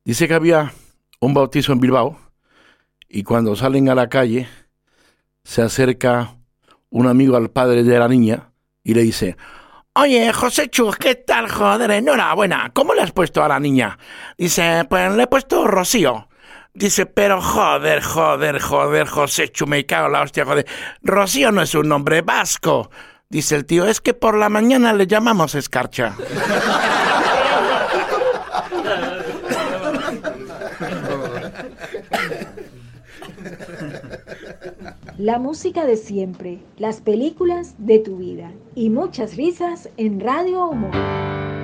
Dice que había un bautizo en Bilbao y cuando salen a la calle se acerca un amigo al padre de la niña y le dice: Oye, Joséchu, ¿qué tal? Joder, enhorabuena. ¿Cómo le has puesto a la niña? Dice: pues le he puesto Rocío. Dice: pero joder, Joséchu, me cago en la hostia, joder. Rocío no es un nombre vasco. Dice el tío: es que por la mañana le llamamos escarcha. La música de siempre, las películas de tu vida y muchas risas en Radio Humor.